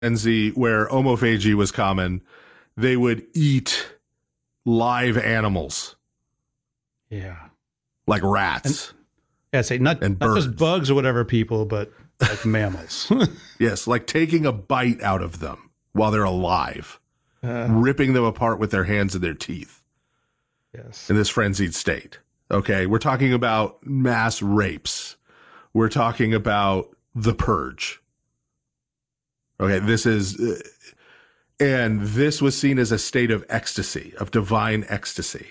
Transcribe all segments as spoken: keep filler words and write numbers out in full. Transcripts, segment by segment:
frenzy where homophagy was common, they would eat live animals. Yeah. Like rats. And, yeah, say not, and not birds. just bugs or whatever people, but like mammals. Yes, like taking a bite out of them while they're alive, uh, ripping them apart with their hands and their teeth. Yes. In this frenzied state. Okay, we're talking about mass rapes. We're talking about the purge. Okay, this is, uh, and this was seen as a state of ecstasy, of divine ecstasy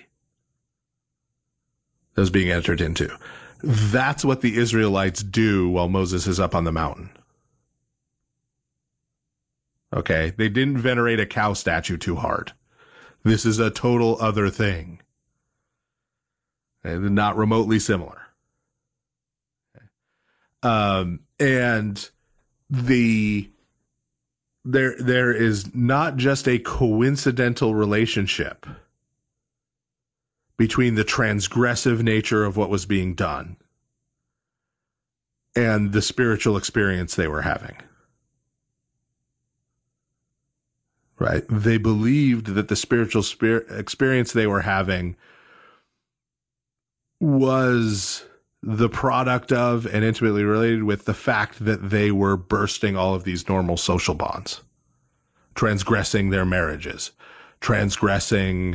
that was being entered into. That's what the Israelites do while Moses is up on the mountain. Okay, they didn't venerate a cow statue too hard. This is a total other thing. And not remotely similar. Um, and the there there is not just a coincidental relationship between the transgressive nature of what was being done and the spiritual experience they were having. Right? They believed that the spiritual spirit experience they were having was the product of and intimately related with the fact that they were bursting all of these normal social bonds, transgressing their marriages, transgressing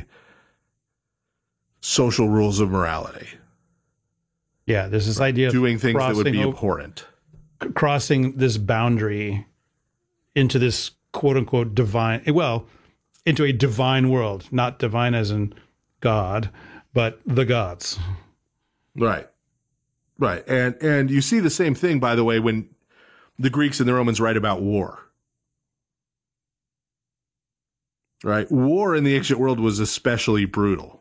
social rules of morality. Yeah, there's this idea of doing things that would be over, abhorrent. Crossing this boundary into this quote unquote divine, well, into a divine world, not divine as in God, but the gods. Right. Right. And and you see the same thing, by the way, when the Greeks and the Romans write about war. Right? War in the ancient world was especially brutal.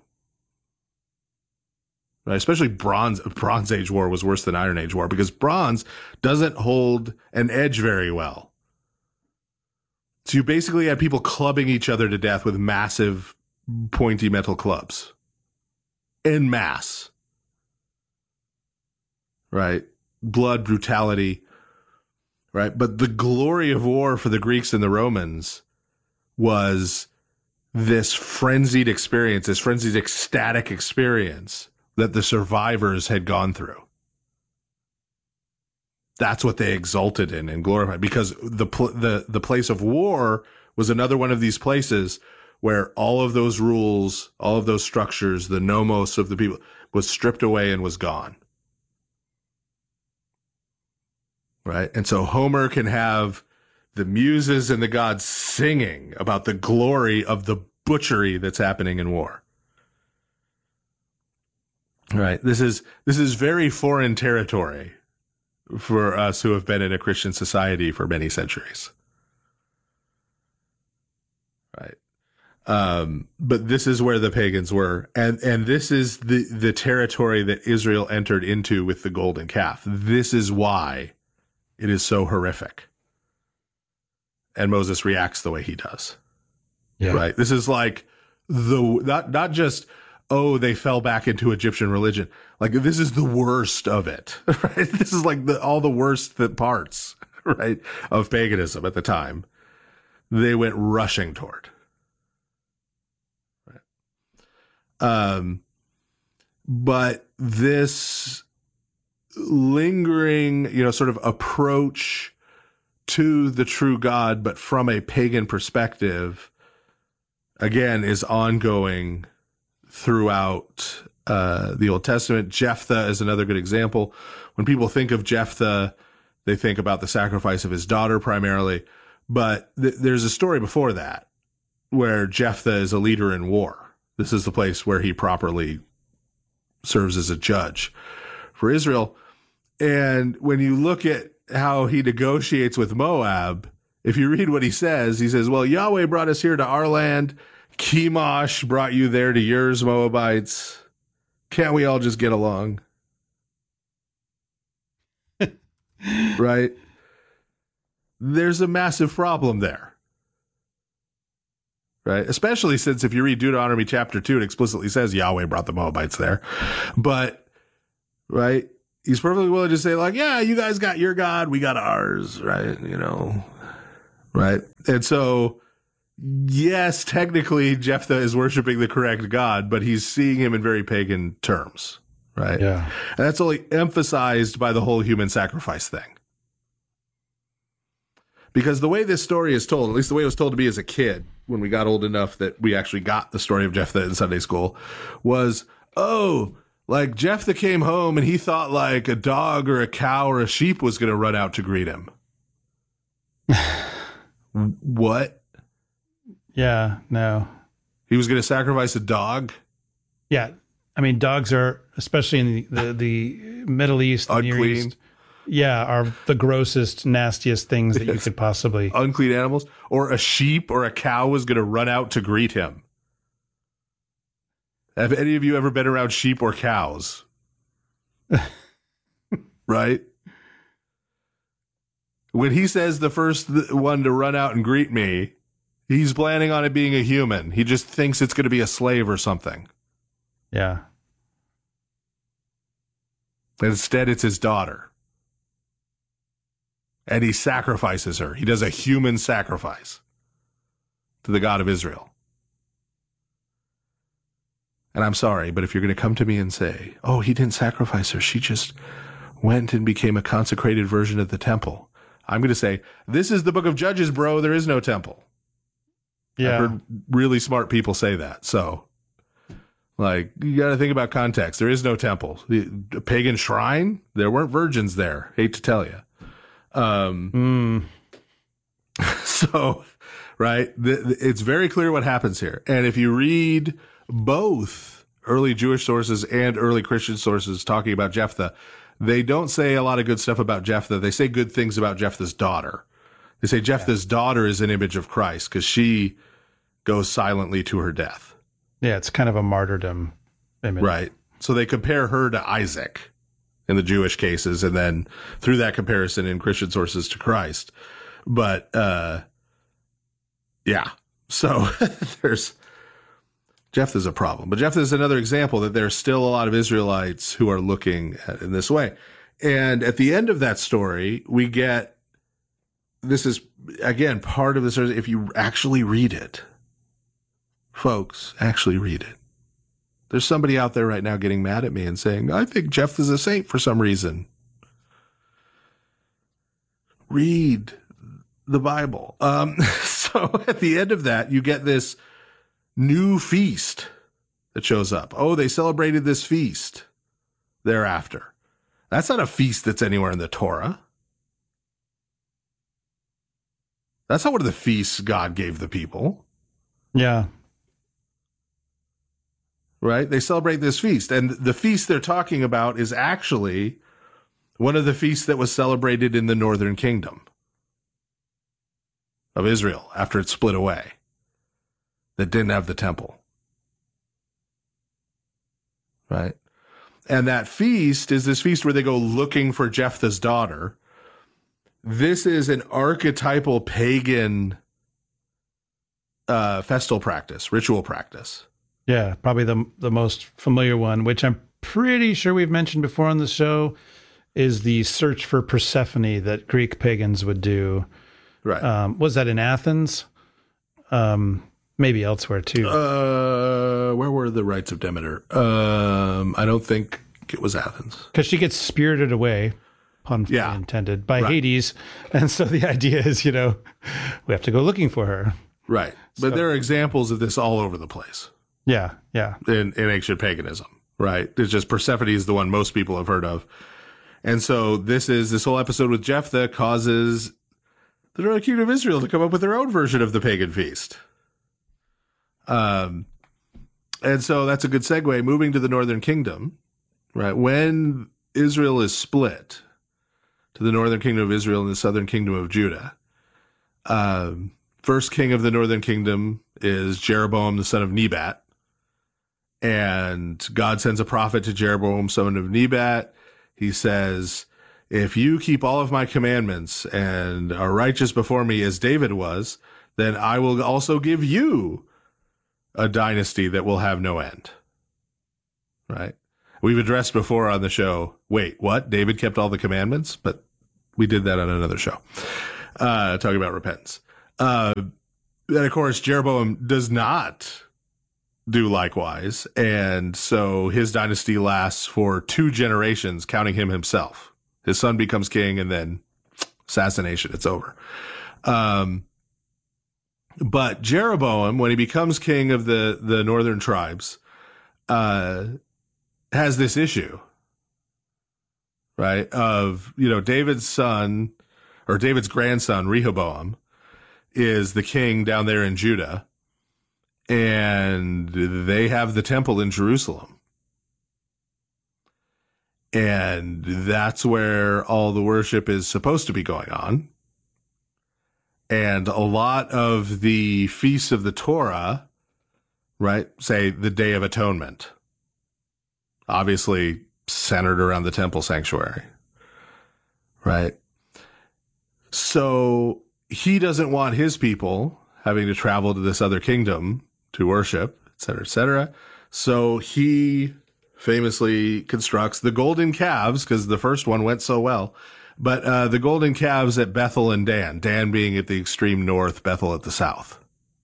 Right? Especially bronze Bronze Age war was worse than Iron Age war because bronze doesn't hold an edge very well. So you basically had people clubbing each other to death with massive pointy metal clubs. En masse. Right? Blood, brutality, right? But the glory of war for the Greeks and the Romans was this frenzied experience, this frenzied ecstatic experience that the survivors had gone through. That's what they exulted in and glorified, because the the the place of war was another one of these places where all of those rules, all of those structures, the nomos of the people was stripped away and was gone. Right. And so Homer can have the muses and the gods singing about the glory of the butchery that's happening in war. Right. This is this is very foreign territory for us who have been in a Christian society for many centuries. Right. Um, but this is where the pagans were. And and this is the, the territory that Israel entered into with the golden calf. This is why it is so horrific. And Moses reacts the way he does. Yeah. Right. This is like the, not, not just, oh, they fell back into Egyptian religion. Like, this is the worst of it. Right. This is like the, all the worst that parts, right, of paganism at the time. They went rushing toward. Right. Um, but this lingering, you know, sort of approach to the true God, but from a pagan perspective, again, is ongoing throughout uh, the Old Testament. Jephthah is another good example. When people think of Jephthah, they think about the sacrifice of his daughter primarily, but th- there's a story before that where Jephthah is a leader in war. This is the place where he properly serves as a judge for Israel. And when you look at how he negotiates with Moab, if you read what he says, he says, well, Yahweh brought us here to our land. Chemosh brought you there to yours, Moabites. Can't we all just get along? Right? There's a massive problem there. Right? Especially since if you read Deuteronomy chapter two, it explicitly says Yahweh brought the Moabites there. But, right? He's perfectly willing to say, like, yeah, you guys got your God, we got ours, right? You know, right? And so, yes, technically Jephthah is worshiping the correct God, but he's seeing him in very pagan terms, right? Yeah. And that's only emphasized by the whole human sacrifice thing. Because the way this story is told, at least the way it was told to me as a kid, when we got old enough that we actually got the story of Jephthah in Sunday school, was, oh, like Jephthah came home and he thought like a dog or a cow or a sheep was going to run out to greet him. What? Yeah, no. He was going to sacrifice a dog? Yeah. I mean, dogs are, especially in the, the, the Middle East, the Near Unclean. East, yeah, are the grossest, nastiest things that you could possibly. Unclean animals? Or a sheep or a cow was going to run out to greet him? Have any of you ever been around sheep or cows? Right? When he says the first one to run out and greet me, he's planning on it being a human. He just thinks it's going to be a slave or something. Yeah. Instead, it's his daughter. And he sacrifices her. He does a human sacrifice to the God of Israel. And I'm sorry, but if you're going to come to me and say, oh, he didn't sacrifice her, she just went and became a consecrated version of the temple, I'm going to say, this is the book of Judges, bro. There is no temple. Yeah. I've heard really smart people say that. So, like, you got to think about context. There is no temple. The, the pagan shrine, there weren't virgins there. Hate to tell you. Um, Mm. So, right, the, the, it's very clear what happens here. And if you read both early Jewish sources and early Christian sources talking about Jephthah, they don't say a lot of good stuff about Jephthah. They say good things about Jephthah's daughter. They say Jephthah's yeah. daughter is an image of Christ because she goes silently to her death. Yeah, it's kind of a martyrdom image. Right. So they compare her to Isaac in the Jewish cases, and then through that comparison in Christian sources to Christ. But, uh, yeah, so there's, Jephthah's a problem. But Jephthah is another example that there's still a lot of Israelites who are looking at it in this way. And at the end of that story, we get, this is, again, part of the story. If you actually read it, folks, actually read it. There's somebody out there right now getting mad at me and saying, I think Jephthah's a saint for some reason. Read the Bible. Um, so at the end of that, you get this new feast that shows up. Oh, they celebrated this feast thereafter. That's not a feast that's anywhere in the Torah. That's not one of the feasts God gave the people. Yeah. Right? They celebrate this feast. And the feast they're talking about is actually one of the feasts that was celebrated in the northern kingdom of Israel after it split away, that didn't have the temple. Right? And that feast is this feast where they go looking for Jephthah's daughter. This is an archetypal pagan uh, festal practice, ritual practice. Yeah, probably the the most familiar one, which I'm pretty sure we've mentioned before on the show, is the search for Persephone that Greek pagans would do. Right. Um, was that in Athens? Um, maybe elsewhere too. Uh, where were the rites of Demeter? Um, I don't think it was Athens. Because she gets spirited away, pun Yeah. intended, by Right. Hades. And so the idea is, you know, we have to go looking for her. Right. But So- there are examples of this all over the place. Yeah, yeah. in, in ancient paganism, right? It's just Persephone is the one most people have heard of. And so this is, this whole episode with Jephthah causes the Northern Kingdom of Israel to come up with their own version of the pagan feast. Um, and so that's a good segue. Moving to the Northern Kingdom, right? When Israel is split to the Northern Kingdom of Israel and the Southern Kingdom of Judah, um, first king of the Northern Kingdom is Jeroboam, the son of Nebat. And God sends a prophet to Jeroboam, son of Nebat. He says, if you keep all of my commandments and are righteous before me as David was, then I will also give you a dynasty that will have no end. Right? We've addressed before on the show, wait, what? David kept all the commandments? But we did that on another show, uh, talking about repentance. Uh, and of course, Jeroboam does not do likewise. And so his dynasty lasts for two generations, counting him himself. His son becomes king and then assassination, it's over. Um, but Jeroboam, when he becomes king of the, the northern tribes, uh, has this issue, right? Of, you know, David's son or David's grandson, Rehoboam, is the king down there in Judah, and they have the temple in Jerusalem. And that's where all the worship is supposed to be going on. And a lot of the feasts of the Torah, right, say the Day of Atonement, obviously centered around the temple sanctuary, right? So he doesn't want his people having to travel to this other kingdom to worship, et cetera, et cetera. So he famously constructs the golden calves, because the first one went so well, but uh, the golden calves at Bethel and Dan, Dan being at the extreme north, Bethel at the south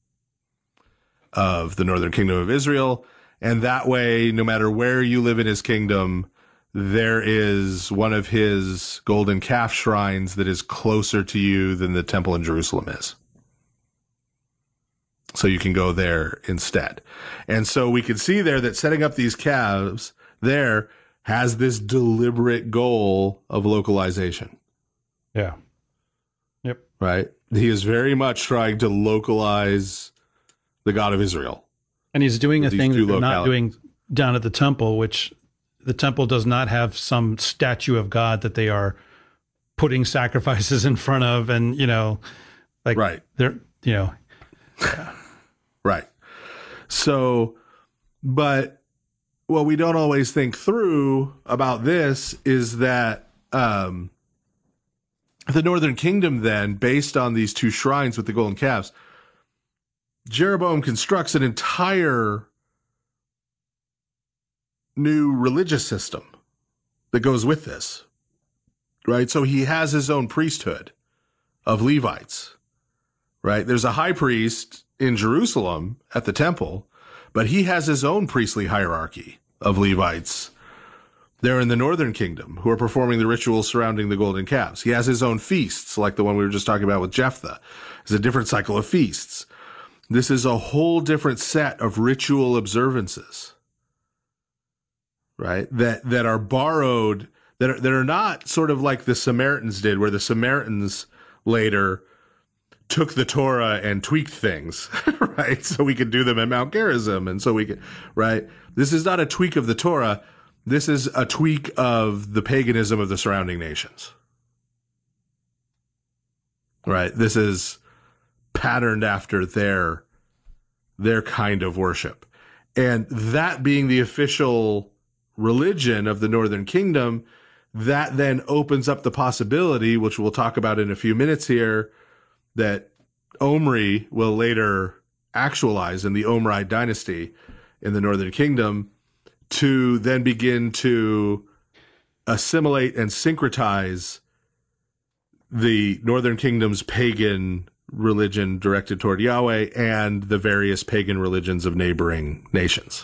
of the northern kingdom of Israel. And that way, no matter where you live in his kingdom, there is one of his golden calf shrines that is closer to you than the temple in Jerusalem is. So you can go there instead. And so we can see there that setting up these calves there has this deliberate goal of localization. Yeah. Yep. Right? He is very much trying to localize the God of Israel. And he's doing a these thing that two they're not localities. doing down at the temple, which the temple does not have some statue of God that they are putting sacrifices in front of. And, you know, like Right. they're, you know, yeah. Right. So, but what we don't always think through about this is that um, the northern kingdom then, based on these two shrines with the golden calves, Jeroboam constructs an entire new religious system that goes with this, right? So he has his own priesthood of Levites, right? There's a high priest in Jerusalem at the temple, but he has his own priestly hierarchy of Levites there in the northern kingdom who are performing the rituals surrounding the golden calves. He has his own feasts, like the one we were just talking about with Jephthah. It's a different cycle of feasts. This is a whole different set of ritual observances, right? That, that are borrowed, that are, that are not sort of like the Samaritans did, where the Samaritans later took the Torah and tweaked things, right? So we could do them at Mount Gerizim. And so we could, right? This is not a tweak of the Torah. This is a tweak of the paganism of the surrounding nations, right? This is patterned after their, their kind of worship. And that being the official religion of the Northern Kingdom, that then opens up the possibility, which we'll talk about in a few minutes here, that Omri will later actualize in the Omride dynasty in the Northern Kingdom, to then begin to assimilate and syncretize the Northern Kingdom's pagan religion directed toward Yahweh and the various pagan religions of neighboring nations.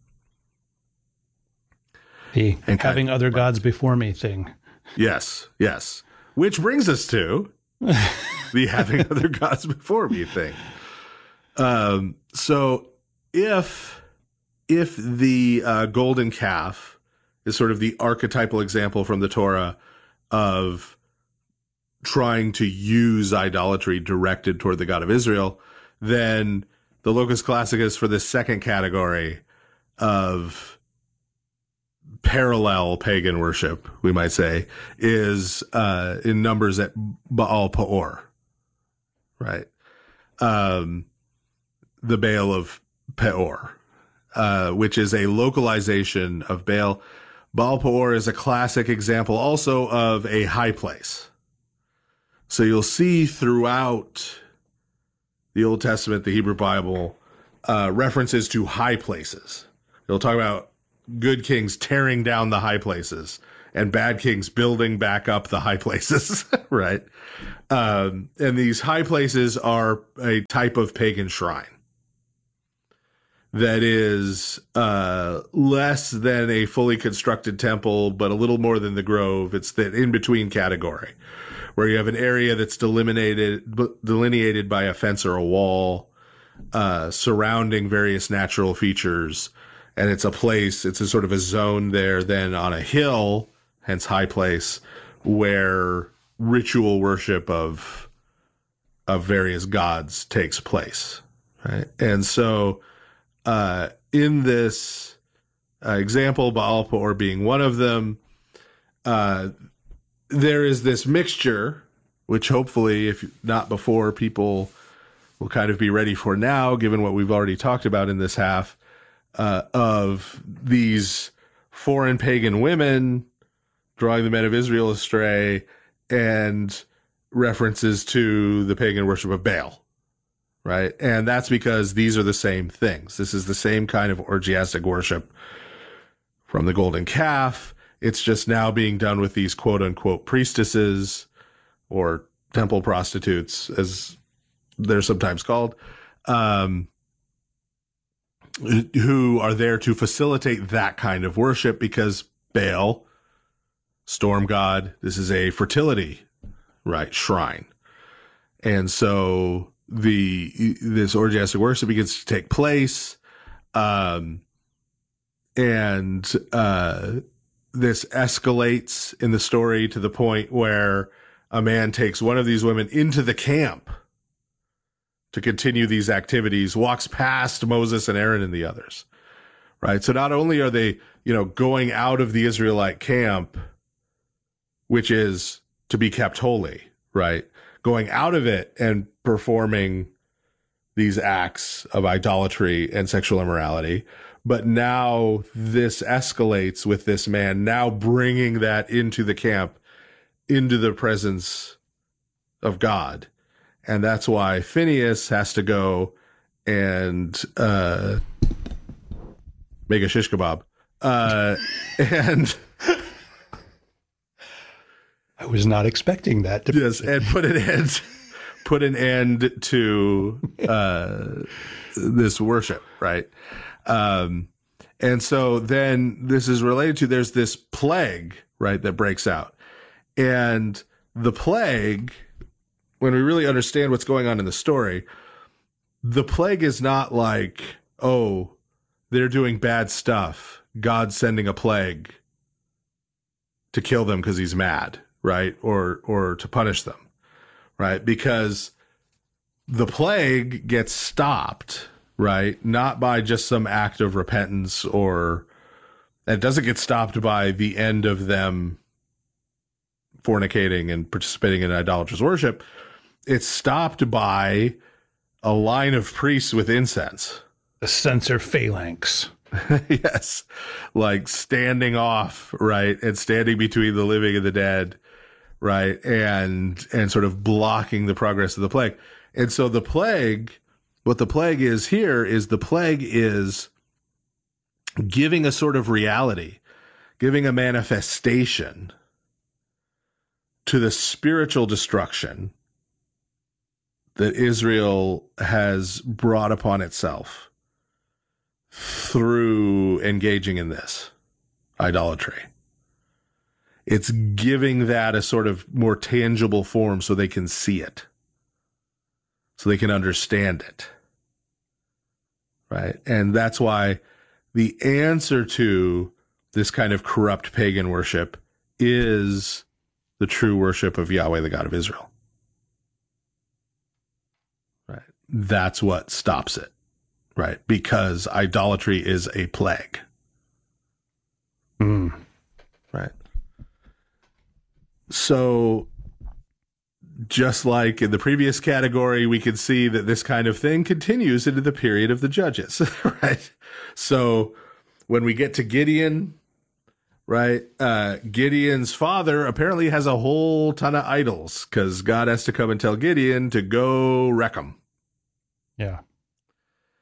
The And having kind- other gods before me thing. Yes, yes. Which brings us to the having other gods before me thing. Um, so if if the uh, golden calf is sort of the archetypal example from the Torah of trying to use idolatry directed toward the God of Israel, then the locus classicus for this second category of parallel pagan worship, we might say, is uh, in Numbers at Baal Peor, right? Um, the Baal of Peor, uh, which is a localization of Baal. Baal Peor is a classic example also of a high place. So you'll see throughout the Old Testament, the Hebrew Bible, uh, references to high places. It'll talk about good kings tearing down the high places and bad kings building back up the high places, right? Um, and these high places are a type of pagan shrine that is uh, less than a fully constructed temple, but a little more than the grove. It's that in-between category where you have an area that's delineated, delineated by a fence or a wall uh, surrounding various natural features. And it's a place, it's a sort of a zone there then on a hill, hence high place, where ritual worship of of various gods takes place, right? And so uh, in this uh, example, Baal Peor being one of them, uh, there is this mixture, which hopefully, if not before, people will kind of be ready for now, given what we've already talked about in this half, uh, of these foreign pagan women drawing the men of Israel astray, and references to the pagan worship of Baal, right? And that's because these are the same things. This is the same kind of orgiastic worship from the golden calf. It's just now being done with these quote unquote priestesses or temple prostitutes, as they're sometimes called, um, who are there to facilitate that kind of worship because Baal, storm god, this is a fertility, right, shrine. And so the this orgiastic worship begins to take place, um, and uh, this escalates in the story to the point where a man takes one of these women into the camp to continue these activities, walks past Moses and Aaron and the others, right? So not only are they, you know, going out of the Israelite camp, which is to be kept holy, right? Going out of it and performing these acts of idolatry and sexual immorality. But now this escalates with this man now bringing that into the camp, into the presence of God. And that's why Phinehas has to go and uh, make a shish kebab. Uh, and... I was not expecting that. To yes, and put an end, put an end to uh, this worship, right? Um, and so then this is related to, there's this plague, right, that breaks out. And the plague, when we really understand what's going on in the story, the plague is not like, oh, they're doing bad stuff, God's sending a plague to kill them because he's mad, right? Or, or to punish them, right? Because the plague gets stopped, right? Not by just some act of repentance, or it doesn't get stopped by the end of them fornicating and participating in idolatrous worship. It's stopped by a line of priests with incense. The censer phalanx. Yes. Like standing off, right? And standing between the living and the dead, right? And, and sort of blocking the progress of the plague. And so the plague, what the plague is here is the plague is giving a sort of reality, giving a manifestation to the spiritual destruction that Israel has brought upon itself through engaging in this idolatry. It's giving that a sort of more tangible form so they can see it, so they can understand it, right? And that's why the answer to this kind of corrupt pagan worship is the true worship of Yahweh, the God of Israel. Right? That's what stops it, right? Because idolatry is a plague. Mm. Right? So just like in the previous category, we can see that this kind of thing continues into the period of the Judges, right? So when we get to Gideon, right, uh, Gideon's father apparently has a whole ton of idols because God has to come and tell Gideon to go wreck them. Yeah.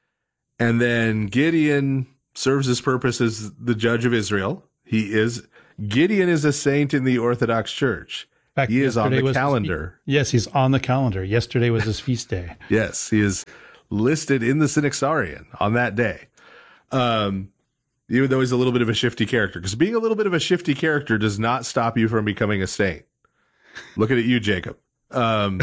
And then Gideon serves his purpose as the judge of Israel. He is Gideon is a saint in the Orthodox Church. In fact, He is on yesterday the was his fe- calendar. Yes, he's on the calendar. Yesterday was his feast day. Yes, he is listed in the Synaxarion on that day. Um, even though he's a little bit of a shifty character, because being a little bit of a shifty character does not stop you from becoming a saint. Looking at you, Jacob. Um,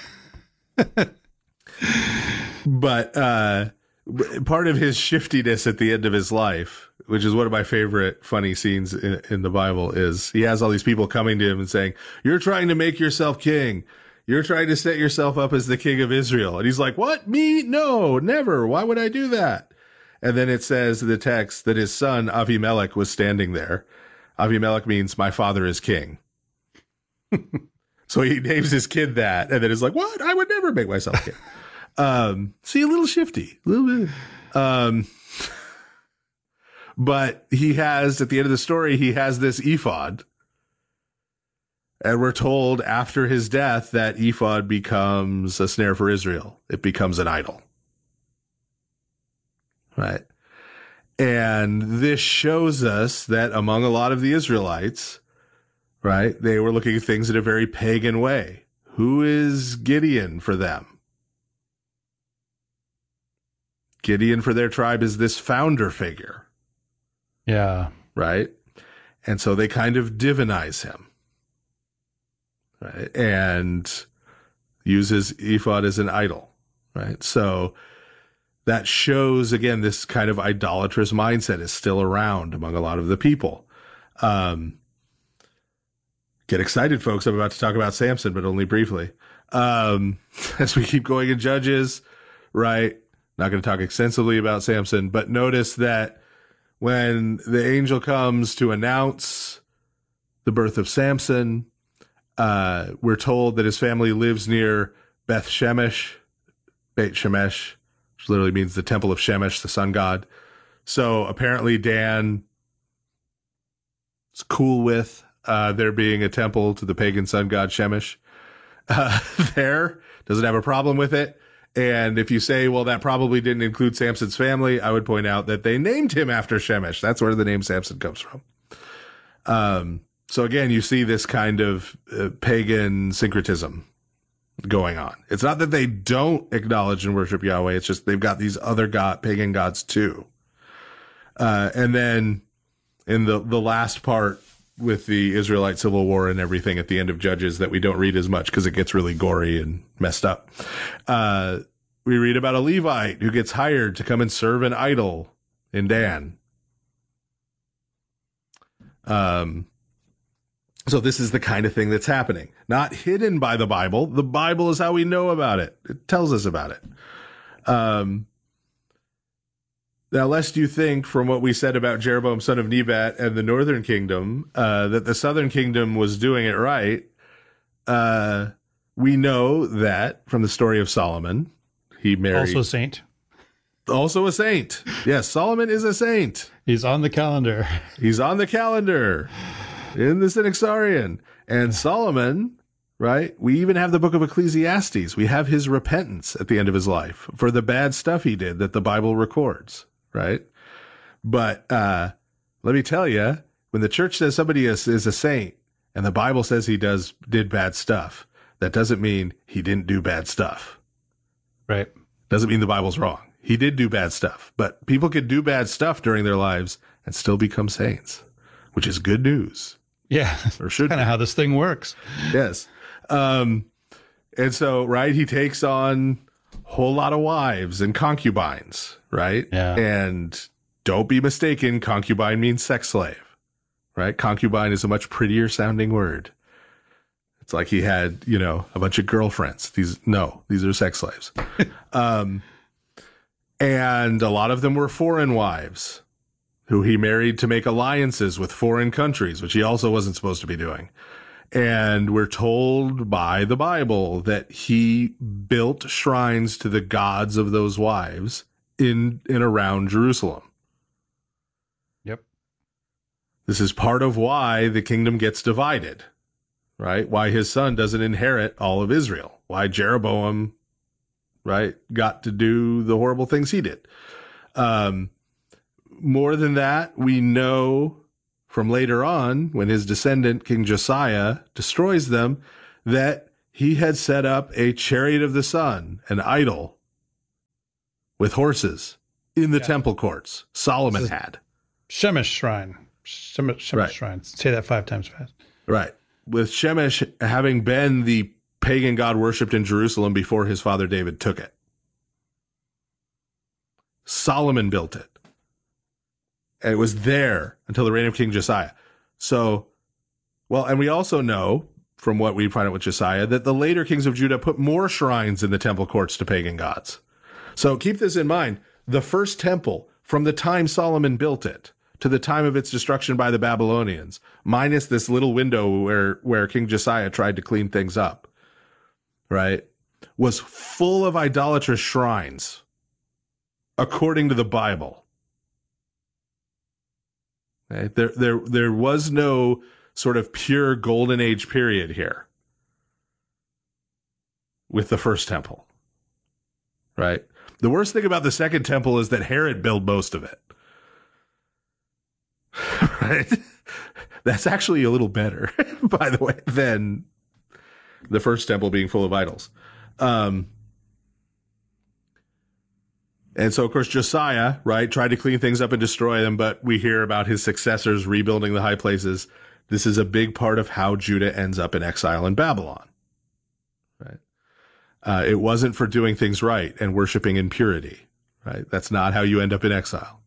but uh, part of his shiftiness at the end of his life, which is one of my favorite funny scenes in, in the Bible, is he has all these people coming to him and saying, "You're trying to make yourself king. You're trying to set yourself up as the king of Israel." And he's like, "What? Me? No, never. Why would I do that?" And then it says in the text that his son Avimelech was standing there. Avimelech means my father is king. So he names his kid that, and then is like, "What? I would never make myself king." um, see, a little shifty, a little bit. Um, but he has, at the end of the story, he has this ephod. And we're told after his death that ephod becomes a snare for Israel. It becomes an idol. Right. And this shows us that among a lot of the Israelites, right, they were looking at things in a very pagan way. Who is Gideon for them? Gideon for their tribe is this founder figure. Yeah. Right. And so they kind of divinize him. Right. And uses ephod as an idol. Right. So that shows, again, this kind of idolatrous mindset is still around among a lot of the people. Um, get excited, folks. I'm about to talk about Samson, but only briefly. Um, as we keep going in Judges, right? Not going to talk extensively about Samson, but notice that when the angel comes to announce the birth of Samson, uh, we're told that his family lives near Beth Shemesh, Beit Shemesh, which literally means the temple of Shemesh, the sun god. So apparently Dan is cool with uh, there being a temple to the pagan sun god Shemesh uh, there, doesn't have a problem with it. And if you say, well, that probably didn't include Samson's family, I would point out that they named him after Shemesh. That's where the name Samson comes from. Um, so again, you see this kind of uh, pagan syncretism going on. It's not that they don't acknowledge and worship Yahweh. It's just they've got these other god, pagan gods too. Uh, and then in the, the last part with the Israelite civil war and everything at the end of Judges that we don't read as much because it gets really gory and messed up. Uh, we read about a Levite who gets hired to come and serve an idol in Dan. Um, So this is the kind of thing that's happening. Not hidden by the Bible. The Bible is how we know about it. It tells us about it. Um, now, lest you think from what we said about Jeroboam, son of Nebat, and the northern kingdom, uh, that the southern kingdom was doing it right, uh, we know that from the story of Solomon, he married... Also a saint. Also a saint. Yes, Solomon is a saint. He's on the calendar. He's on the calendar. In the Synaxarion. And Solomon, right? We even have the book of Ecclesiastes. We have his repentance at the end of his life for the bad stuff he did that the Bible records, right? But uh, let me tell you, when the church says somebody is, is a saint and the Bible says he does did bad stuff, that doesn't mean he didn't do bad stuff. Right. Doesn't mean the Bible's wrong. He did do bad stuff, but people could do bad stuff during their lives and still become saints, which is good news. Yeah. Or should kind of how this thing works. Yes. Um, and so, right, he takes on a whole lot of wives and concubines, right? Yeah. And don't be mistaken, concubine means sex slave, right? Concubine is a much prettier sounding word. It's like he had, you know, a bunch of girlfriends. These, no, these are sex slaves. um, and a lot of them were foreign wives who he married to make alliances with foreign countries, which he also wasn't supposed to be doing. And we're told by the Bible that he built shrines to the gods of those wives in and around Jerusalem. Yep. This is part of why the kingdom gets divided, right? Why his son doesn't inherit all of Israel. Why Jeroboam, right, got to do the horrible things he did. Um, More than that, we know from later on when his descendant, King Josiah, destroys them, that he had set up a chariot of the sun, an idol, with horses in the yeah. temple courts. Solomon had. Shemesh shrine. Shemesh, Shemesh right. shrine. Say that five times fast. Right. With Shemesh having been the pagan god worshipped in Jerusalem before his father David took it. Solomon built it. And it was there until the reign of King Josiah. So, well, and we also know from what we find out with Josiah that the later kings of Judah put more shrines in the temple courts to pagan gods. So keep this in mind. The first temple, from the time Solomon built it to the time of its destruction by the Babylonians, minus this little window where, where King Josiah tried to clean things up, right, was full of idolatrous shrines, according to the Bible. Okay? There, there, there was no sort of pure golden age period here with the first temple, right? The worst thing about the second temple is that Herod built most of it, right? That's actually a little better, by the way, than the first temple being full of idols. Um, And so, of course, Josiah, right, tried to clean things up and destroy them, but we hear about his successors rebuilding the high places. This is a big part of how Judah ends up in exile in Babylon, right? Uh, it wasn't for doing things right and worshiping in purity, right? That's not how you end up in exile.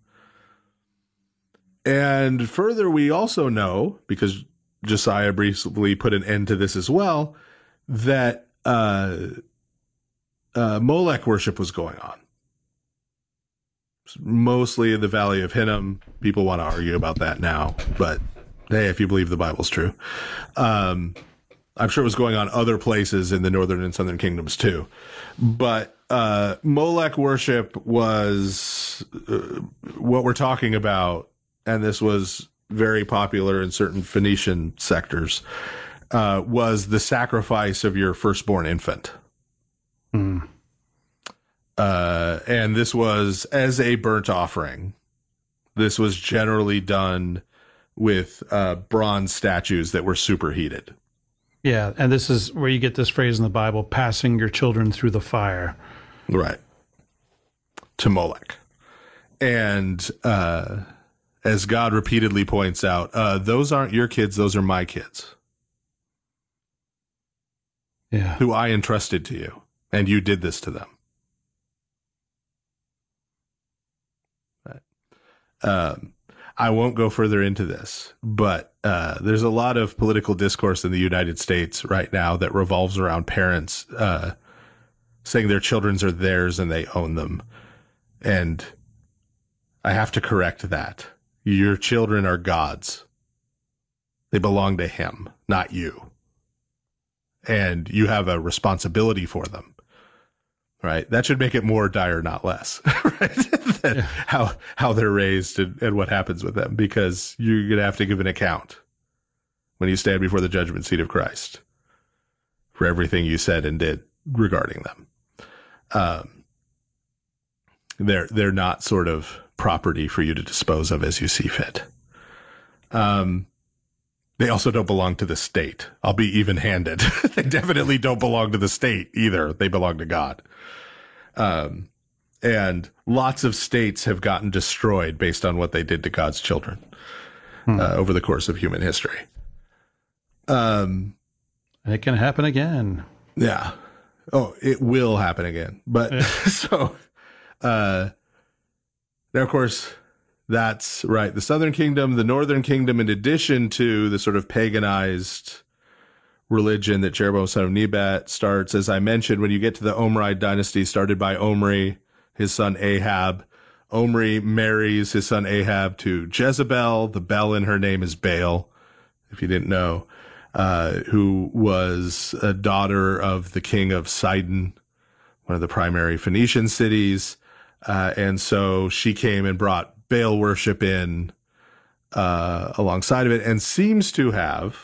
And further, we also know, because Josiah briefly put an end to this as well, that uh, uh, Molech worship was going on. Mostly in the Valley of Hinnom. People want to argue about that now, but hey, if you believe the Bible's true. Um, I'm sure it was going on other places in the northern and southern kingdoms too. But uh, Molech worship was uh, what we're talking about, and this was very popular in certain Phoenician sectors, uh, was the sacrifice of your firstborn infant. Hmm. Uh, and this was as a burnt offering. This was generally done with uh, bronze statues that were superheated. Yeah, and this is where you get this phrase in the Bible, passing your children through the fire. Right. To Molech. And uh, as God repeatedly points out, uh, those aren't your kids, those are my kids. Yeah. Who I entrusted to you, and you did this to them. Um, I won't go further into this, but uh, there's a lot of political discourse in the United States right now that revolves around parents uh, saying their children's are theirs and they own them. And I have to correct that. Your children are God's. They belong to Him, not you. And you have a responsibility for them. Right. That should make it more dire, not less, right? Than yeah. how, how they're raised and, and what happens with them, because you're going to have to give an account when you stand before the judgment seat of Christ for everything you said and did regarding them. Um, they're, they're not sort of property for you to dispose of as you see fit. Um, they also don't belong to the state. I'll be even handed. They definitely don't belong to the state either. They belong to God. Um, and lots of states have gotten destroyed based on what they did to God's children hmm. uh, over the course of human history. Um, it can happen again. Yeah. Oh, it will happen again. But yeah. so, uh, now, of course, that's right. The southern kingdom, the northern kingdom, in addition to the sort of paganized religion that Jeroboam son of Nebat starts, as I mentioned, when you get to the Omride dynasty started by Omri, his son Ahab. Omri marries his son Ahab to Jezebel. The Bel in her name is Baal, if you didn't know, uh, who was a daughter of the king of Sidon, one of the primary Phoenician cities. Uh, and so she came and brought Baal worship in uh, alongside of it, and seems to have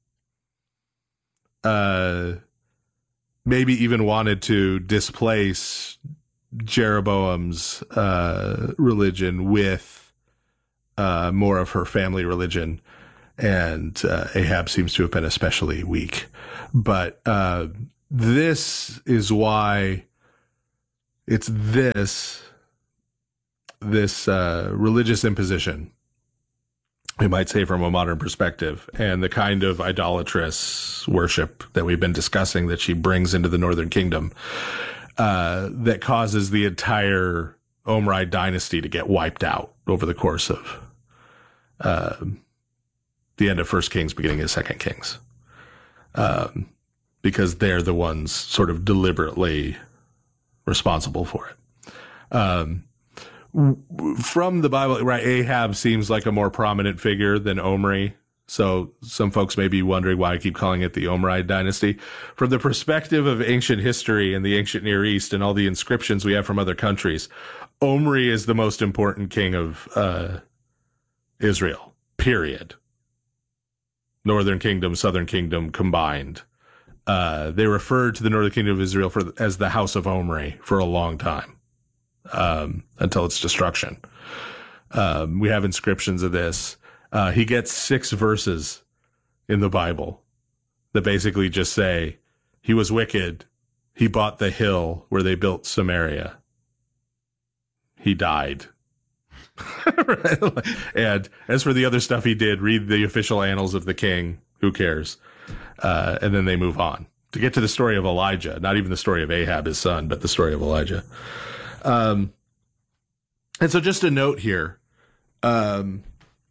uh, maybe even wanted to displace Jeroboam's uh, religion with uh, more of her family religion, and uh, Ahab seems to have been especially weak. But uh, this is why it's this this uh, religious imposition, we might say, from a modern perspective, and the kind of idolatrous worship that we've been discussing that she brings into the Northern Kingdom, uh, that causes the entire Omride dynasty to get wiped out over the course of uh, the end of First Kings, beginning of Second Kings, um, because they're the ones sort of deliberately responsible for it. Um, From the Bible, right, Ahab seems like a more prominent figure than Omri. So some folks may be wondering why I keep calling it the Omride dynasty. From the perspective of ancient history and the ancient Near East and all the inscriptions we have from other countries, Omri is the most important king of uh, Israel, period. Northern Kingdom, Southern Kingdom combined. Uh, they referred to the Northern Kingdom of Israel for, as the House of Omri for a long time. Um, until its destruction. Um, we have inscriptions of this. Uh, he gets six verses in the Bible that basically just say, he was wicked. He bought the hill where they built Samaria. He died. Right? And as for the other stuff he did, read the official annals of the king. Who cares? Uh, and then they move on to get to the story of Elijah, not even the story of Ahab, his son, but the story of Elijah. Um, and so just a note here, um,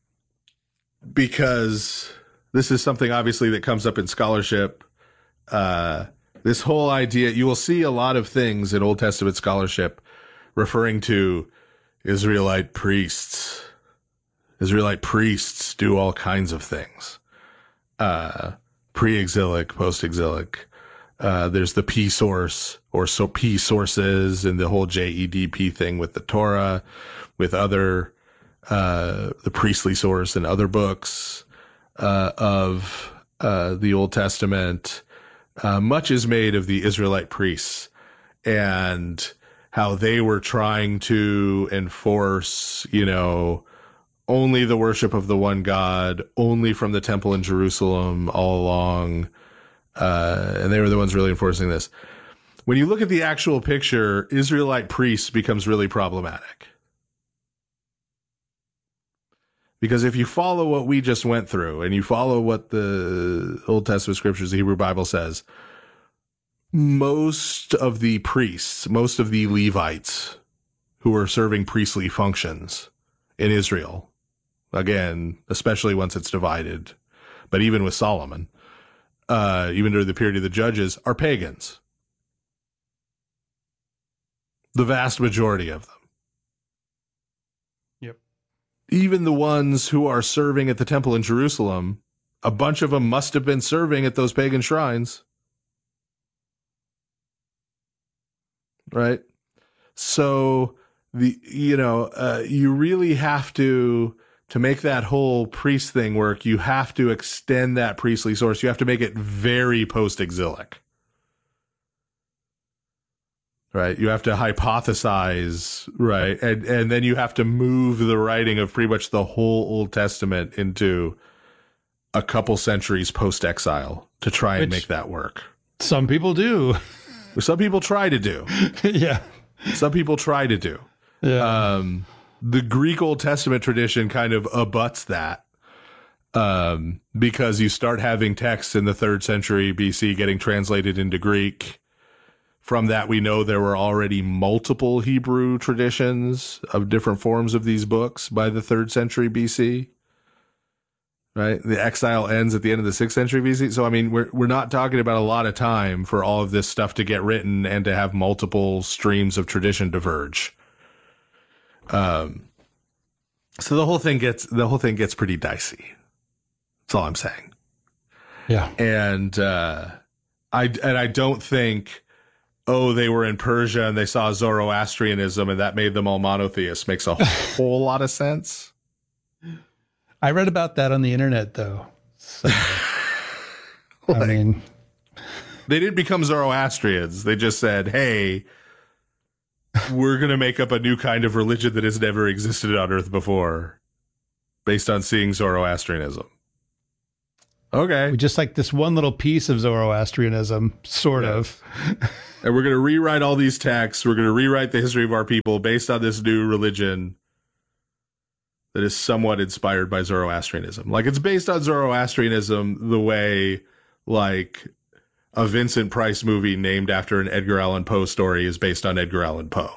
because this is something obviously that comes up in scholarship, uh, this whole idea, you will see a lot of things in Old Testament scholarship referring to Israelite priests. Israelite priests do all kinds of things, uh, pre-exilic, post-exilic. Uh, there's the P source or so P sources and the whole J E D P thing with the Torah, with other, uh, the priestly source and other books, uh, of, uh, the Old Testament. Uh, much is made of the Israelite priests and how they were trying to enforce, you know, only the worship of the one God, only from the temple in Jerusalem all along. Uh, and they were the ones really enforcing this. When you look at the actual picture, Israelite priests becomes really problematic. Because if you follow what we just went through and you follow what the Old Testament scriptures, the Hebrew Bible says, most of the priests, most of the Levites who were serving priestly functions in Israel, again, especially once it's divided, but even with Solomon, Uh, even during the period of the judges, are pagans. The vast majority of them. Yep. Even the ones who are serving at the temple in Jerusalem, a bunch of them must have been serving at those pagan shrines. Right? So, the you know, uh, you really have to... To make that whole priest thing work, you have to extend that priestly source. You have to make it very post-exilic. Right? You have to hypothesize, right? And and then you have to move the writing of pretty much the whole Old Testament into a couple centuries post-exile to try and Which make that work. Some people do. Some people try to do. Yeah. Some people try to do. Yeah. Um, the Greek Old Testament tradition kind of abuts that, um, because you start having texts in the third century B C getting translated into Greek. From that, we know there were already multiple Hebrew traditions of different forms of these books by the third century B C. Right? The exile ends at the end of the sixth century B C. So, I mean, we're we're not talking about a lot of time for all of this stuff to get written and to have multiple streams of tradition diverge. Um, so the whole thing gets, the whole thing gets pretty dicey. That's all I'm saying. Yeah. And, uh, I, and I don't think, oh, they were in Persia and they saw Zoroastrianism and that made them all monotheists makes a whole lot of sense. I read about that on the internet though. So, like, I mean, they didn't become Zoroastrians. They just said, hey, we're going to make up a new kind of religion that has never existed on Earth before. based on seeing Zoroastrianism. Okay. We just like this one little piece of Zoroastrianism, sort Yes. of. And we're going to rewrite all these texts. We're going to rewrite the history of our people based on this new religion that is somewhat inspired by Zoroastrianism. Like, it's based on Zoroastrianism the way, like, a Vincent Price movie named after an Edgar Allan Poe story is based on Edgar Allan Poe.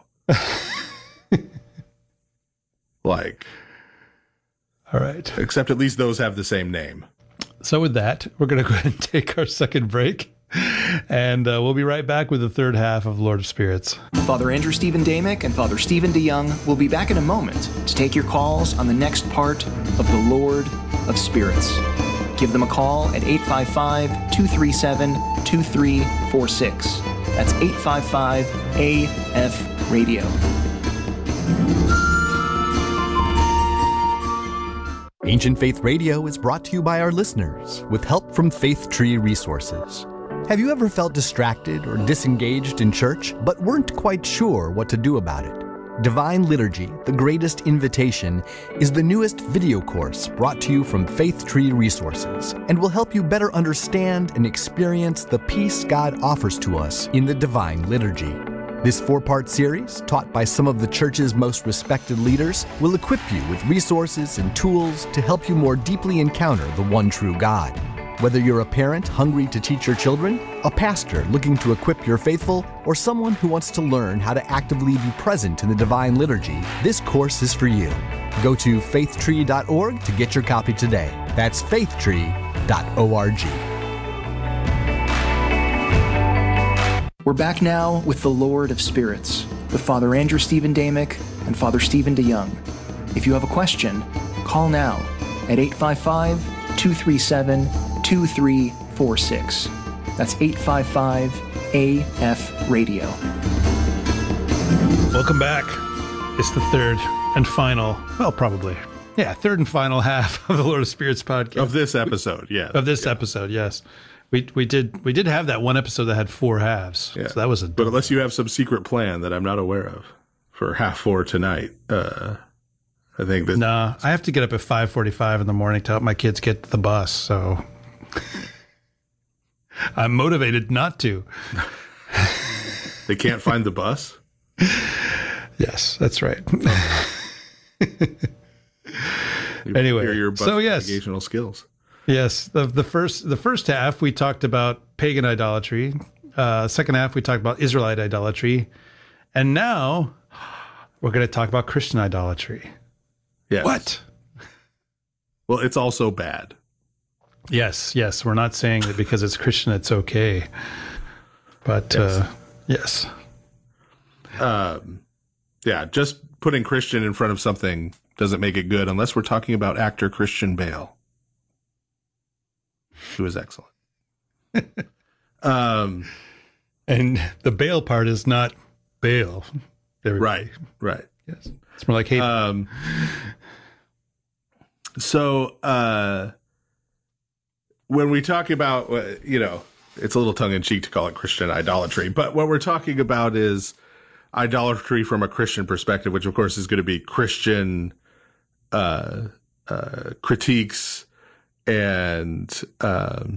Like, All right. except at least those have the same name. So with that, we're going to go ahead and take our second break, and uh, we'll be right back with the third half of Lord of Spirits. Father Andrew Stephen Damick and Father Stephen DeYoung will be back in a moment to take your calls on the next part of the Lord of Spirits. Give them a call at eight five five, two three seven, two three four six. That's eight five five A F radio. Ancient Faith Radio is brought to you by our listeners with help from Faith Tree Resources. Have you ever felt distracted or disengaged in church but weren't quite sure what to do about it? Divine Liturgy, The Greatest Invitation, is the newest video course brought to you from Faith Tree Resources and will help you better understand and experience the peace God offers to us in the Divine Liturgy. This four-part series, taught by some of the church's most respected leaders, will equip you with resources and tools to help you more deeply encounter the one true God. Whether you're a parent hungry to teach your children, a pastor looking to equip your faithful, or someone who wants to learn how to actively be present in the Divine Liturgy, this course is for you. Go to faith tree dot org to get your copy today. That's faith tree dot org. We're back now with the Lord of Spirits, with Father Andrew Stephen Damick and Father Stephen DeYoung. If you have a question, call now at eight five five, two three seven, two three four six. That's eight five five A F radio. Welcome back. It's the third and final, well, probably, yeah, third and final half of the Lord of Spirits podcast. Of this episode, yeah. Of this episode, yes. We we did we did have that one episode that had four halves. Yeah. So that was a But unless you have some secret plan that I'm not aware of for half four tonight, uh, I think that Nah, I have to get up at five forty-five in the morning to help my kids get to the bus, so I'm motivated not to. they can't find the bus. Yes, that's right. You Anyway, hear your bus so yes. navigational skills. Yes, the the first the first half we talked about pagan idolatry. Uh, second half we talked about Israelite idolatry, and now we're going to talk about Christian idolatry. Yes. What? Well, it's also bad. Yes, yes. We're not saying that because it's Christian it's okay, but Yes. uh, yes, Um, yeah, just putting Christian in front of something doesn't make it good unless we're talking about actor Christian Bale, who is excellent. um, and the bail part is not bail. right, right. Yes, it's more like hey. Um, so uh, when we talk about, uh, you know, it's a little tongue in cheek to call it Christian idolatry, but what we're talking about is idolatry from a Christian perspective, which of course is going to be Christian uh, uh, critiques and um,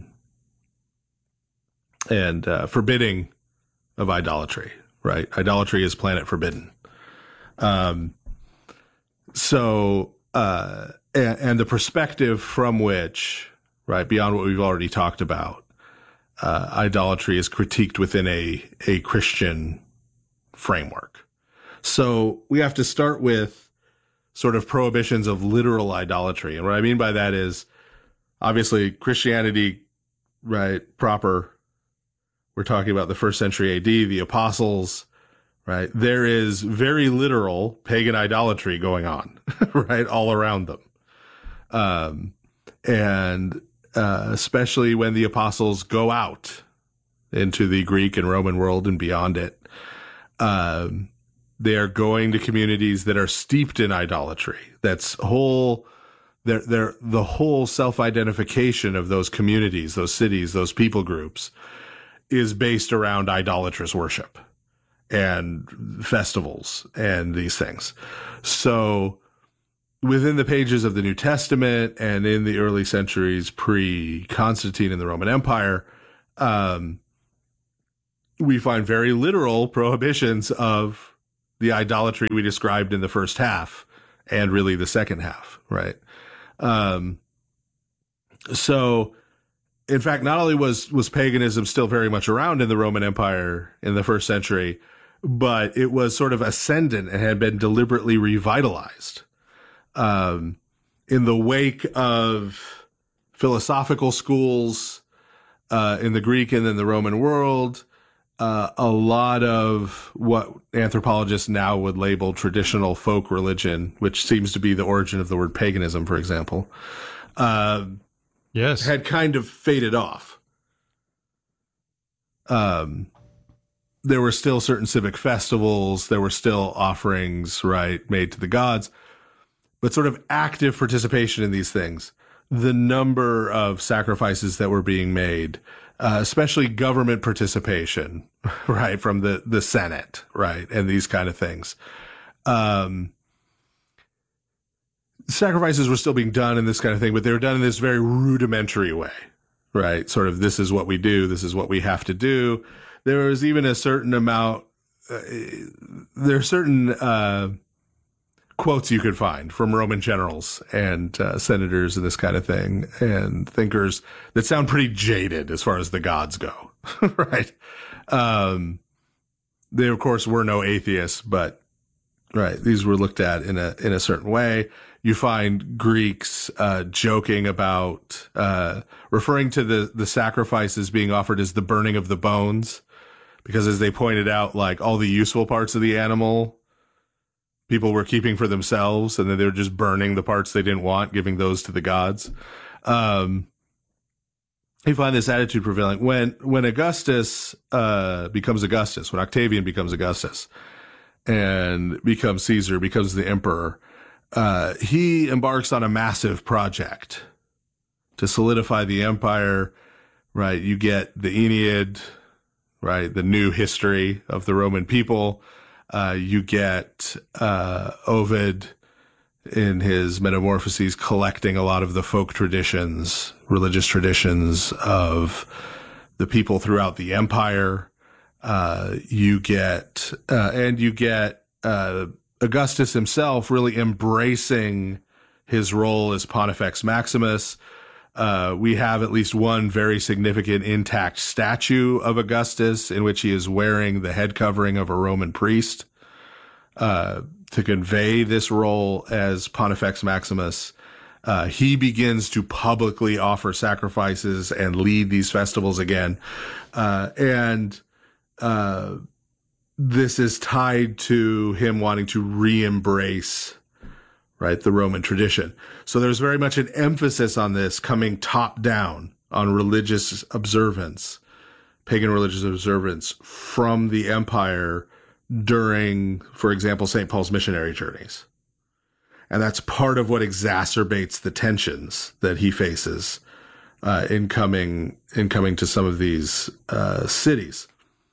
and uh, forbidding of idolatry. Right, idolatry is planet forbidden. Um, so, uh, and, and the perspective from which, right, beyond what we've already talked about, uh, idolatry is critiqued within a, a Christian framework. So we have to start with sort of prohibitions of literal idolatry. And what I mean by that is obviously Christianity, right, proper. We're talking about the first century A D, the apostles, right? There is very literal pagan idolatry going on, right, all around them. Um, and uh, especially when the apostles go out into the Greek and Roman world and beyond it, um, they are going to communities that are steeped in idolatry. That's whole, they're, they're, the whole self-identification of those communities, those cities, those people groups is based around idolatrous worship and festivals and these things. So within the pages of the New Testament and in the early centuries pre-Constantine in the Roman Empire, um, we find very literal prohibitions of the idolatry we described in the first half and really the second half, right? Um, so, in fact, not only was, was paganism still very much around in the Roman Empire in the first century, but it was sort of ascendant and had been deliberately revitalized. Um, in the wake of philosophical schools uh, in the Greek and then the Roman world, uh, a lot of what anthropologists now would label traditional folk religion, which seems to be the origin of the word paganism, for example, uh, yes, had kind of faded off. Um, there were still certain civic festivals, there were still offerings, right, made to the gods, but sort of active participation in these things, the number of sacrifices that were being made, uh, especially government participation, right, from the, the Senate, right, and these kind of things. Um, sacrifices were still being done and this kind of thing, but they were done in this very rudimentary way, right? Sort of, this is what we do, this is what we have to do. There was even a certain amount, uh, there are certain uh, quotes you could find from Roman generals and uh, senators and this kind of thing, and thinkers that sound pretty jaded as far as the gods go, right? Um, they, of course, were no atheists, but, right, these were looked at in a in a certain way. You find Greeks uh, joking about, uh, referring to the, the sacrifices being offered as the burning of the bones, because as they pointed out, like all the useful parts of the animal, people were keeping for themselves, and then they were just burning the parts they didn't want, giving those to the gods. Um, you find this attitude prevailing. When, when Augustus uh, becomes Augustus, when Octavian becomes Augustus and becomes Caesar, becomes the emperor, Uh, he embarks on a massive project to solidify the empire, right? You get the Aeneid, right? The new history of the Roman people. Uh, you get uh, Ovid in his Metamorphoses collecting a lot of the folk traditions, religious traditions of the people throughout the empire. Uh, you get, uh, and you get, uh, Augustus himself really embracing his role as Pontifex Maximus. Uh, we have at least one very significant intact statue of Augustus in which he is wearing the head covering of a Roman priest, uh, to convey this role as Pontifex Maximus. Uh, he begins to publicly offer sacrifices and lead these festivals again. Uh, and, uh, this is tied to him wanting to re-embrace, right, the Roman tradition. So there's very much an emphasis on this coming top down on religious observance, pagan religious observance from the empire during, for example, Saint Paul's missionary journeys. And that's part of what exacerbates the tensions that he faces uh, in coming, in coming to some of these uh, cities.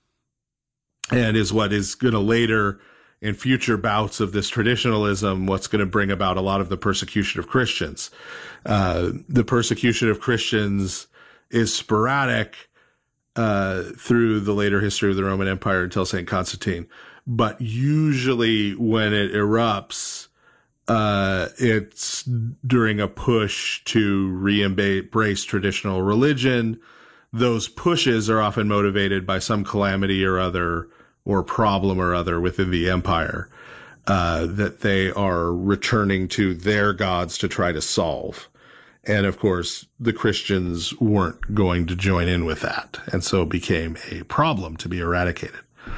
And is what is going to later, in future bouts of this traditionalism, what's going to bring about a lot of the persecution of Christians. Uh, the persecution of Christians is sporadic uh, through the later history of the Roman Empire until Saint Constantine. But usually when it erupts, uh, it's during a push to re-embrace traditional religion. Those pushes are often motivated by some calamity or other, or problem or other within the empire, uh, that they are returning to their gods to try to solve. And of course, the Christians weren't going to join in with that, and so it became a problem to be eradicated.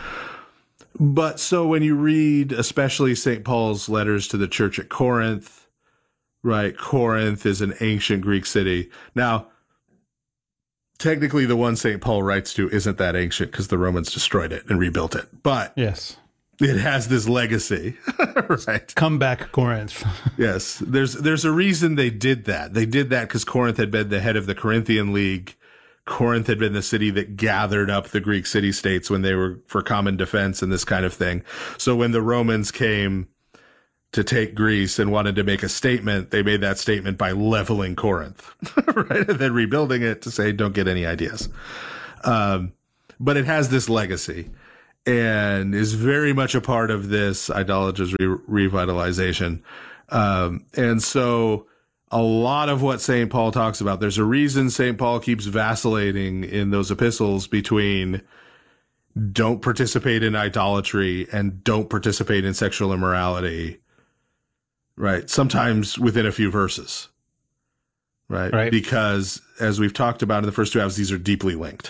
But so when you read, especially Saint Paul's letters to the church at Corinth, right? Corinth is an ancient Greek city. Now, technically, the one Saint Paul writes to isn't that ancient because the Romans destroyed it and rebuilt it. But yes, it has this legacy, right? Come back, Corinth. Yes, there's there's a reason they did that. They did that because Corinth had been the head of the Corinthian League. Corinth had been the city that gathered up the Greek city-states when they were for common defense and this kind of thing. So when the Romans came to take Greece and wanted to make a statement, they made that statement by leveling Corinth, right? And then rebuilding it to say, don't get any ideas. Um, but it has this legacy and is very much a part of this idolatrous re- revitalization. Um, and so a lot of what Saint Paul talks about, there's a reason Saint Paul keeps vacillating in those epistles between don't participate in idolatry and don't participate in sexual immorality, right? Sometimes within a few verses, right? Right. Because as we've talked about in the first two halves, these are deeply linked.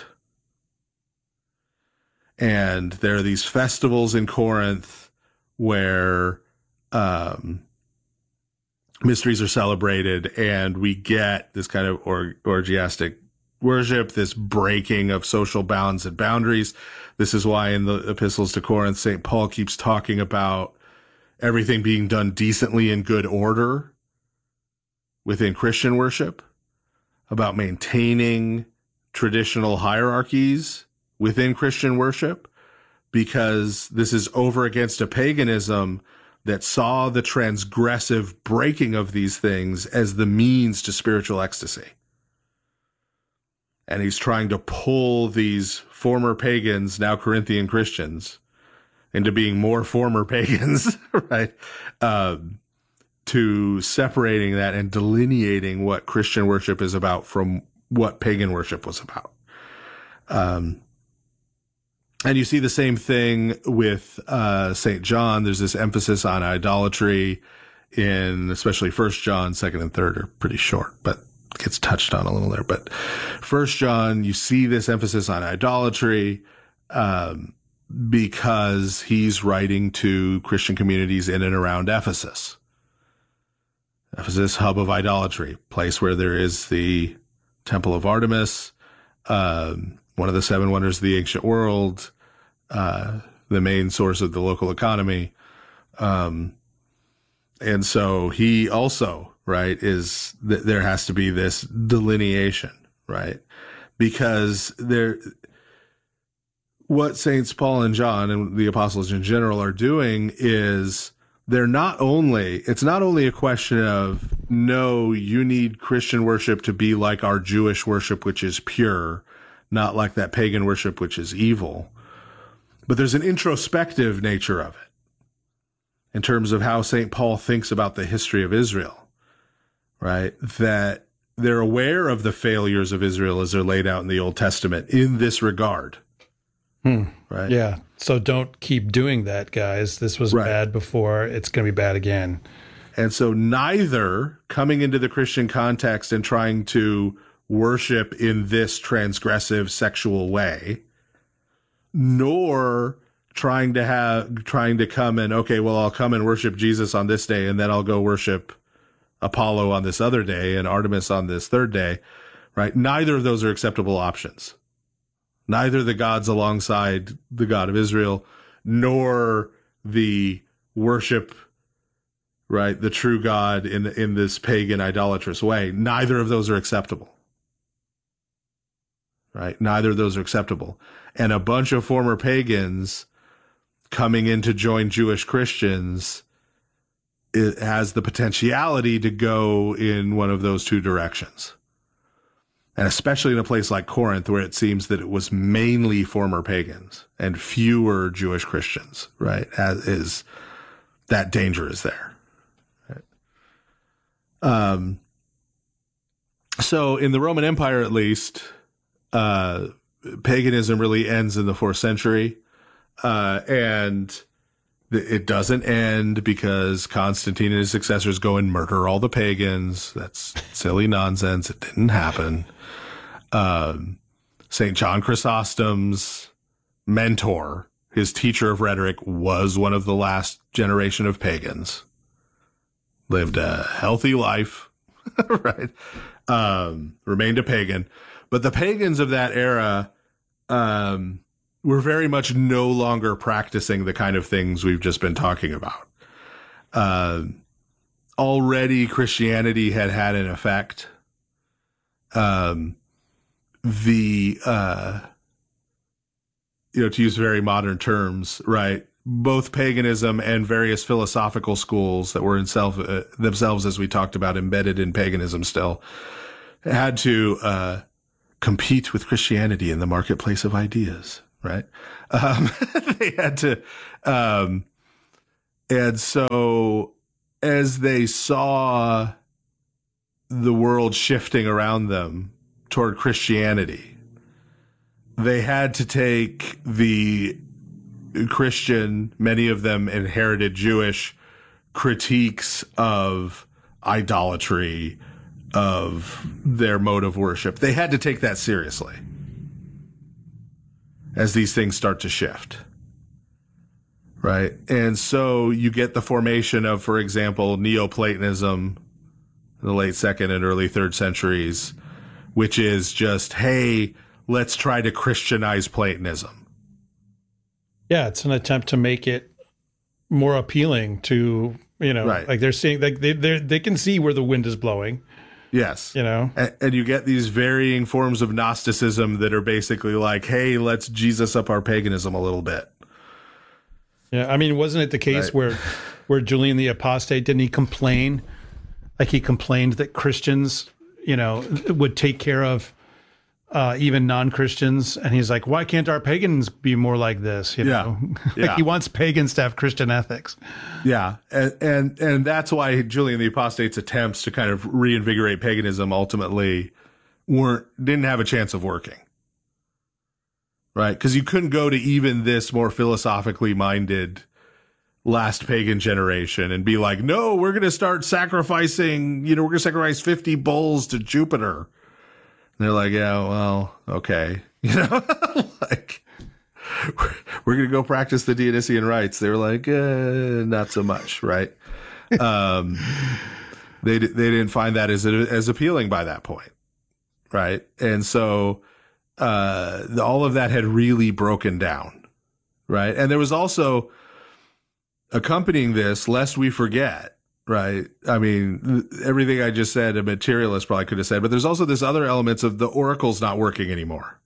And there are these festivals in Corinth where um, mysteries are celebrated, and we get this kind of or, orgiastic worship, this breaking of social bounds and boundaries. This is why in the epistles to Corinth, Saint Paul keeps talking about everything being done decently in good order within Christian worship, about maintaining traditional hierarchies within Christian worship, because this is over against a paganism that saw the transgressive breaking of these things as the means to spiritual ecstasy. And he's trying to pull these former pagans, now Corinthian Christians, into being more former pagans, right? Um, to separating that and delineating what Christian worship is about from what pagan worship was about. Um, and you see the same thing with uh, Saint John. There's this emphasis on idolatry in especially First John. Second and third are pretty short, but gets touched on a little there. But First John, you see this emphasis on idolatry um, because he's writing to Christian communities in and around Ephesus. Ephesus, hub of idolatry, place where there is the Temple of Artemis, um, one of the seven wonders of the ancient world, uh, the main source of the local economy. Um, and so he also, right, is that there has to be this delineation, right? Because there, what Saints Paul and John and the apostles in general are doing is they're not only, it's not only a question of, no, you need Christian worship to be like our Jewish worship, which is pure, not like that pagan worship, which is evil. But there's an introspective nature of it in terms of how Saint Paul thinks about the history of Israel, right? That they're aware of the failures of Israel as they're laid out in the Old Testament in this regard, Hmm. right? Yeah. So don't keep doing that, guys. This was Right. bad before. It's going to be bad again. And so neither coming into the Christian context and trying to worship in this transgressive sexual way, nor trying to have, trying to come and, okay, well, I'll come and worship Jesus on this day, and then I'll go worship Apollo on this other day and Artemis on this third day, right? Neither of those are acceptable options. Neither the gods alongside the God of Israel, nor the worship, right, the true God in in this pagan idolatrous way. Neither of those are acceptable. Right? Neither of those are acceptable. And a bunch of former pagans coming in to join Jewish Christians, it has the potentiality to go in one of those two directions. And especially in a place like Corinth, where it seems that it was mainly former pagans and fewer Jewish Christians, right? As is that danger is there. Right? Um, so in the Roman Empire, at least, uh, paganism really ends in the fourth century. Uh, and it doesn't end because Constantine and his successors go and murder all the pagans. That's silly nonsense. It didn't happen. Um, Saint John Chrysostom's mentor, his teacher of rhetoric, was one of the last generation of pagans. Lived a healthy life, right? Um, remained a pagan. But the pagans of that era um, were very much no longer practicing the kind of things we've just been talking about. Uh, already Christianity had had an effect. Um, the, uh, you know, to use very modern terms, right? both paganism and various philosophical schools that were in self, uh, themselves, as we talked about, embedded in paganism still, had to uh, compete with Christianity in the marketplace of ideas, right? Um, they had to, um, and so as they saw the world shifting around them toward Christianity, they had to take the Christian, many of them inherited Jewish critiques of idolatry, of their mode of worship. They had to take that seriously as these things start to shift. Right. And so you get the formation of, for example, Neoplatonism in the late second and early third centuries, which is just, hey, let's try to Christianize Platonism. Yeah, it's an attempt to make it more appealing to, you know, right. like they're seeing, like they they they can see where the wind is blowing. Yes. You know, and, and you get these varying forms of Gnosticism that are basically like, hey, let's Jesus up our paganism a little bit. Yeah, I mean, wasn't it the case right. where where Julian the Apostate, didn't he complain? Like he complained that Christians, you know, would take care of Uh, even non-Christians, and he's like, why can't our pagans be more like this? You yeah. know, like yeah. he wants pagans to have Christian ethics. Yeah, and, and and that's why Julian the Apostate's attempts to kind of reinvigorate paganism ultimately weren't didn't have a chance of working, right? Because you couldn't go to even this more philosophically minded last pagan generation and be like, no, we're going to start sacrificing. You know, we're going to sacrifice fifty bulls to Jupiter. And they're like, yeah, well, okay. You know, like, we're, we're going to go practice the Dionysian rites. They were like, eh, not so much, right? Um, they they didn't find that as as appealing by that point, right? And so uh, the, all of that had really broken down, right? And there was also accompanying this, lest we forget, right? I mean, everything I just said, a materialist probably could have said, but there's also this other elements of the oracles not working anymore.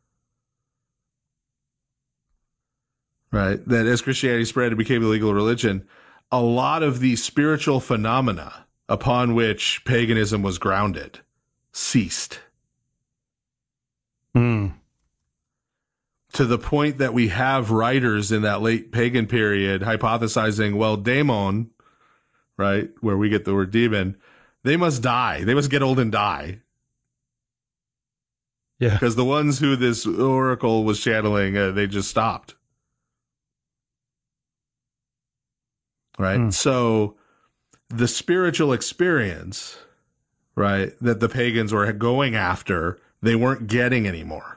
Right? That as Christianity spread and became a legal religion, a lot of the spiritual phenomena upon which paganism was grounded ceased. Mm. To the point that we have writers in that late pagan period hypothesizing, well, daemon, right, where we get the word demon, they must die. They must get old and die. Yeah. Because the ones who this oracle was channeling, uh, they just stopped. Right? Mm. So the spiritual experience, right, that the pagans were going after, they weren't getting anymore.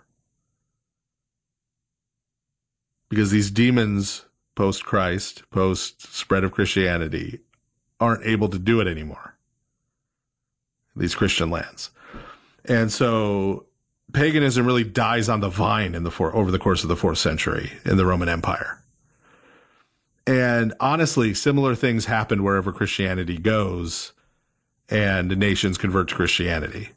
Because these demons, post-Christ, post-spread of Christianity, aren't able to do it anymore. These Christian lands. And so paganism really dies on the vine in the four, over the course of the fourth century in the Roman Empire. And honestly, similar things happen wherever Christianity goes and nations convert to Christianity.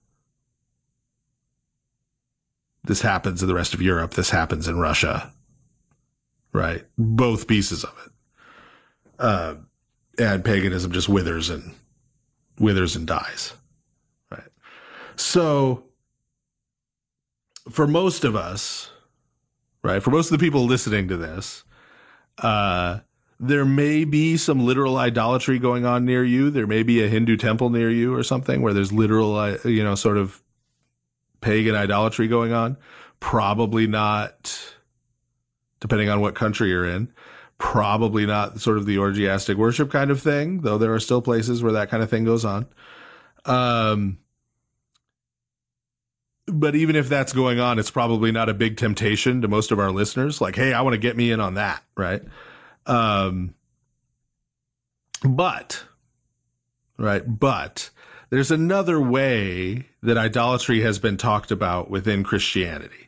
This happens in the rest of Europe. This happens in Russia. Right? Both pieces of it. Uh, and paganism just withers and withers and dies. Right? So for most of us, right, for most of the people listening to this, uh, there may be some literal idolatry going on near you. There may be a Hindu temple near you or something where there's literal, uh, you know, sort of pagan idolatry going on. Probably not, depending on what country you're in, probably not sort of the orgiastic worship kind of thing, though there are still places where that kind of thing goes on. Um, but even if that's going on, it's probably not a big temptation to most of our listeners. Like, hey, I want to get me in on that, right? Um, but, right, but there's another way that idolatry has been talked about within Christianity.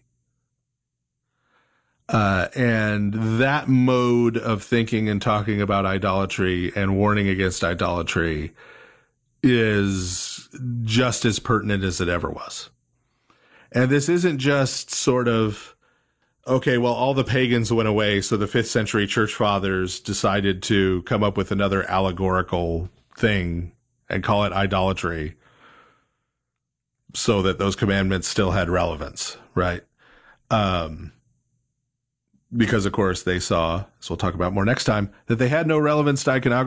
Uh, and that mode of thinking and talking about idolatry and warning against idolatry is just as pertinent as it ever was. And this isn't just sort of okay, well, all the pagans went away, so the fifth century church fathers decided to come up with another allegorical thing and call it idolatry so that those commandments still had relevance, right? Um, because, of course, they saw, as we'll talk about more next time, that they had no relevance to iconography.